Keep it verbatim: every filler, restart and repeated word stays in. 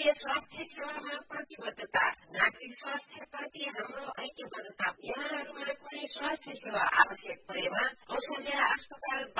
राष्ट्रिय स्वास्थ्य सेवामा प्रतिबद्धता नागरिक स्वास्थ्यप्रति हाम्रो ऐक्यबद्धता यहाँहरूमा कुनै स्वास्थ्य सेवा आवश्यक परेमा औषधि अस्पताल